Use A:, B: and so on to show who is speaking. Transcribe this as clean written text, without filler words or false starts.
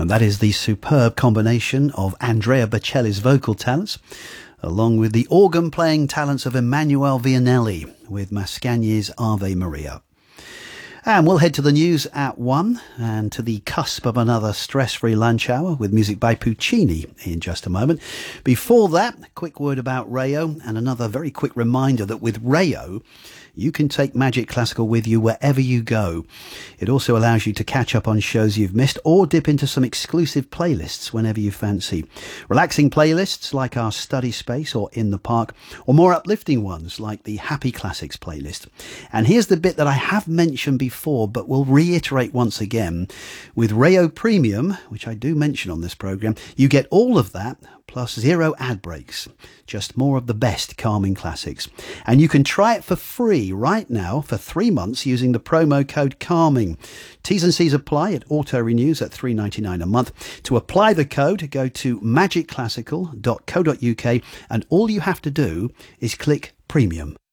A: That is the superb combination of Andrea Bocelli's vocal talents along with the organ-playing talents of Emanuele Vianelli with Mascagni's Ave Maria. And we'll head to the news at 1 and to the cusp of another stress-free lunch hour with music by Puccini in just a moment. Before that, a quick word about Rayo and another very quick reminder that with Rayo, you can take Magic Classical with you wherever you go. It also allows you to catch up on shows you've missed or dip into some exclusive playlists whenever you fancy. Relaxing playlists like our Study Space or In the Park, or more uplifting ones like the Happy Classics playlist. And here's the bit that I have mentioned before but will reiterate once again. With Rayo Premium, which I do mention on this programme, you get all of that plus 0 ad breaks. Just more of the best calming classics. And you can try it for free right now for 3 months using the promo code CALMING. T's and C's apply. It auto-renews at $3.99 a month. To apply the code, go to magicclassical.co.uk and all you have to do is click Premium.